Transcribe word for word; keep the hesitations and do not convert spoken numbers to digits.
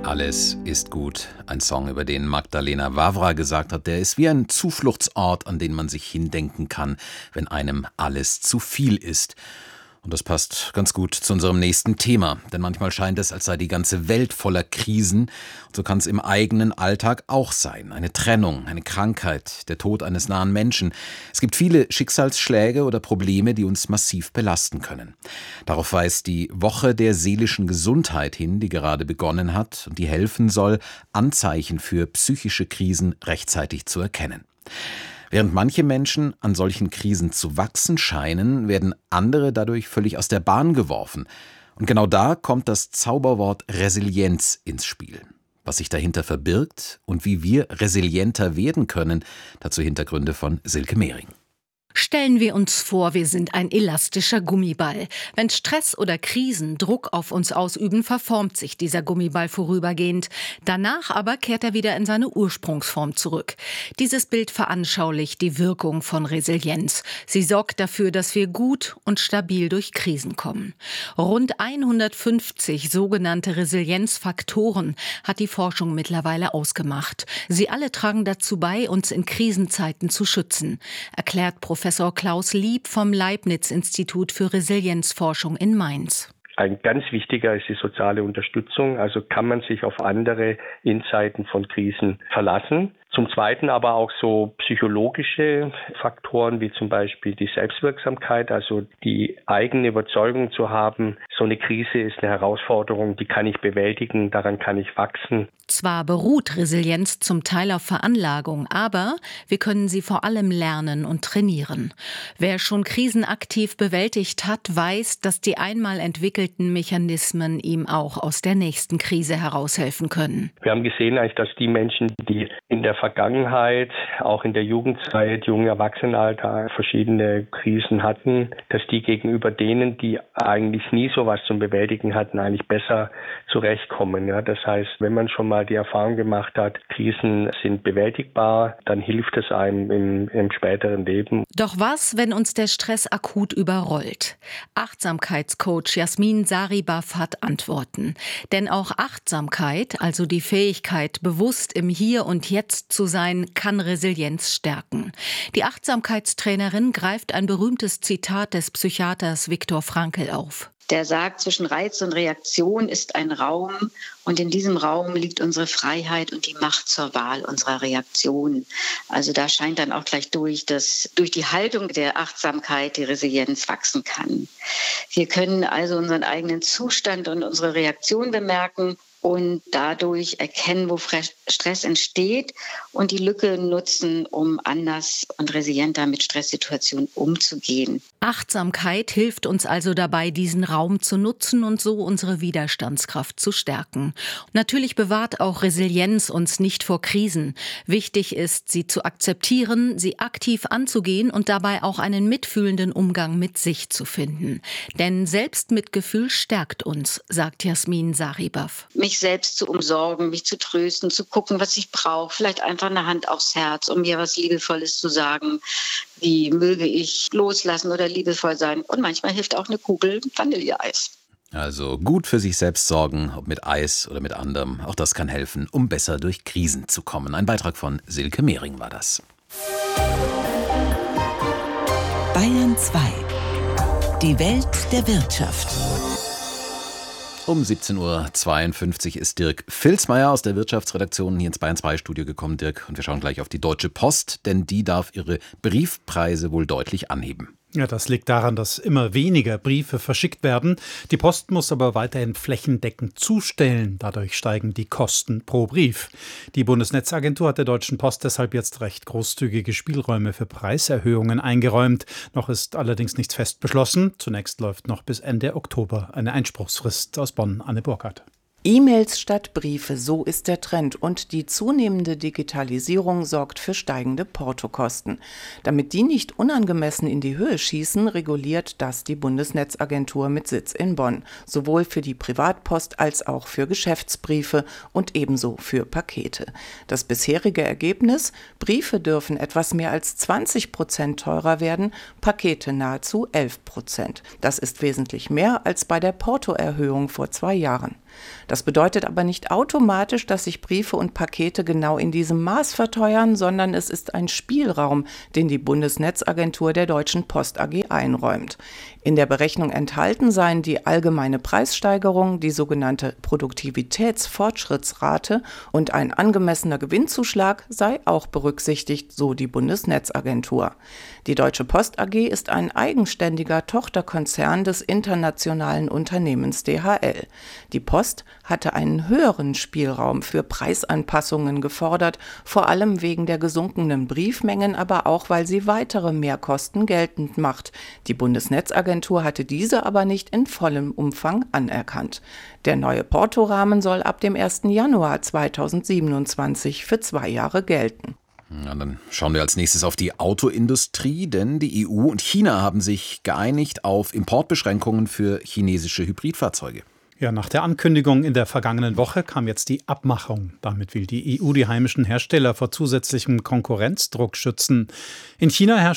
Alles ist gut. Ein Song, über den Magdalena Wawra gesagt hat, der ist wie ein Zufluchtsort, an den man sich hindenken kann, wenn einem alles zu viel ist. Und das passt ganz gut zu unserem nächsten Thema. Denn manchmal scheint es, als sei die ganze Welt voller Krisen. Und so kann es im eigenen Alltag auch sein. Eine Trennung, eine Krankheit, der Tod eines nahen Menschen. Es gibt viele Schicksalsschläge oder Probleme, die uns massiv belasten können. Darauf weist die Woche der seelischen Gesundheit hin, die gerade begonnen hat und die helfen soll, Anzeichen für psychische Krisen rechtzeitig zu erkennen. Während manche Menschen an solchen Krisen zu wachsen scheinen, werden andere dadurch völlig aus der Bahn geworfen. Und genau da kommt das Zauberwort Resilienz ins Spiel. Was sich dahinter verbirgt und wie wir resilienter werden können, dazu Hintergründe von Silke Mehring. Stellen wir uns vor, wir sind ein elastischer Gummiball. Wenn Stress oder Krisen Druck auf uns ausüben, verformt sich dieser Gummiball vorübergehend. Danach aber kehrt er wieder in seine Ursprungsform zurück. Dieses Bild veranschaulicht die Wirkung von Resilienz. Sie sorgt dafür, dass wir gut und stabil durch Krisen kommen. Rund hundertfünfzig sogenannte Resilienzfaktoren hat die Forschung mittlerweile ausgemacht. Sie alle tragen dazu bei, uns in Krisenzeiten zu schützen, erklärt Professor Professor Klaus Lieb vom Leibniz-Institut für Resilienzforschung in Mainz. Ein ganz wichtiger ist die soziale Unterstützung. Also kann man sich auf andere in Zeiten von Krisen verlassen. Zum Zweiten aber auch so psychologische Faktoren wie zum Beispiel die Selbstwirksamkeit, also die eigene Überzeugung zu haben, so eine Krise ist eine Herausforderung, die kann ich bewältigen, daran kann ich wachsen. Zwar beruht Resilienz zum Teil auf Veranlagung, aber wir können sie vor allem lernen und trainieren. Wer schon Krisen aktiv bewältigt hat, weiß, dass die einmal entwickelten Mechanismen ihm auch aus der nächsten Krise heraushelfen können. Wir haben gesehen eigentlich, dass die Menschen, die in der Vergangenheit, auch in der Jugendzeit, jungen Erwachsenenalter verschiedene Krisen hatten, dass die gegenüber denen, die eigentlich nie sowas zum Bewältigen hatten, eigentlich besser zurechtkommen. Ja, das heißt, wenn man schon mal die Erfahrung gemacht hat, Krisen sind bewältigbar, dann hilft es einem im, im späteren Leben. Doch was, wenn uns der Stress akut überrollt? Achtsamkeitscoach Jasmin Saribaf hat Antworten. Denn auch Achtsamkeit, also die Fähigkeit, bewusst im Hier und Jetzt zu sein, kann Resilienz stärken. Die Achtsamkeitstrainerin greift ein berühmtes Zitat des Psychiaters Viktor Frankl auf. Der sagt, zwischen Reiz und Reaktion ist ein Raum und in diesem Raum liegt unsere Freiheit und die Macht zur Wahl unserer Reaktion. Also da scheint dann auch gleich durch, dass durch die Haltung der Achtsamkeit die Resilienz wachsen kann. Wir können also unseren eigenen Zustand und unsere Reaktion bemerken und dadurch erkennen, wo Stress entsteht und die Lücke nutzen, um anders und resilienter mit Stresssituationen umzugehen. Achtsamkeit hilft uns also dabei, diesen Raum zu nutzen und so unsere Widerstandskraft zu stärken. Natürlich bewahrt auch Resilienz uns nicht vor Krisen. Wichtig ist, sie zu akzeptieren, sie aktiv anzugehen und dabei auch einen mitfühlenden Umgang mit sich zu finden. Denn Selbstmitgefühl stärkt uns, sagt Jasmin Saribaf. Mich selbst zu umsorgen, mich zu trösten, zu gucken, was ich brauche. Vielleicht einfach eine Hand aufs Herz, um mir was Liebevolles zu sagen. Wie möge ich loslassen oder liebevoll sein? Und manchmal hilft auch eine Kugel Vanilleeis. Also gut für sich selbst sorgen, ob mit Eis oder mit anderem. Auch das kann helfen, um besser durch Krisen zu kommen. Ein Beitrag von Silke Mehring war das. Bayern zwei. Die Welt der Wirtschaft. Um siebzehn Uhr zweiundfünfzig ist Dirk Filzmeier aus der Wirtschaftsredaktion hier ins Bayern zwei Studio gekommen, Dirk. Und wir schauen gleich auf die Deutsche Post, denn die darf ihre Briefpreise wohl deutlich anheben. Ja, das liegt daran, dass immer weniger Briefe verschickt werden. Die Post muss aber weiterhin flächendeckend zustellen. Dadurch steigen die Kosten pro Brief. Die Bundesnetzagentur hat der Deutschen Post deshalb jetzt recht großzügige Spielräume für Preiserhöhungen eingeräumt. Noch ist allerdings nichts fest beschlossen. Zunächst läuft noch bis Ende Oktober eine Einspruchsfrist. Aus Bonn, Anne Burkhardt. E-Mails statt Briefe, so ist der Trend. Und die zunehmende Digitalisierung sorgt für steigende Portokosten. Damit die nicht unangemessen in die Höhe schießen, reguliert das die Bundesnetzagentur mit Sitz in Bonn. Sowohl für die Privatpost als auch für Geschäftsbriefe und ebenso für Pakete. Das bisherige Ergebnis: Briefe dürfen etwas mehr als zwanzig Prozent teurer werden, Pakete nahezu elf Prozent. Das ist wesentlich mehr als bei der Portoerhöhung vor zwei Jahren. Das bedeutet aber nicht automatisch, dass sich Briefe und Pakete genau in diesem Maß verteuern, sondern es ist ein Spielraum, den die Bundesnetzagentur der Deutschen Post A G einräumt. In der Berechnung enthalten seien die allgemeine Preissteigerung, die sogenannte Produktivitätsfortschrittsrate und ein angemessener Gewinnzuschlag sei auch berücksichtigt, so die Bundesnetzagentur. Die Deutsche Post A G ist ein eigenständiger Tochterkonzern des internationalen Unternehmens D H L. Die Post hatte einen höheren Spielraum für Preisanpassungen gefordert, vor allem wegen der gesunkenen Briefmengen, aber auch, weil sie weitere Mehrkosten geltend macht. Die Bundesnetzagentur hatte diese aber nicht in vollem Umfang anerkannt. Der neue Portorahmen soll ab dem ersten Januar zweitausendsiebenundzwanzig für zwei Jahre gelten. Ja, dann schauen wir als nächstes auf die Autoindustrie, denn die E U und China haben sich geeinigt auf Importbeschränkungen für chinesische Hybridfahrzeuge. Ja, nach der Ankündigung in der vergangenen Woche kam jetzt die Abmachung. Damit will die E U die heimischen Hersteller vor zusätzlichem Konkurrenzdruck schützen. In China herrscht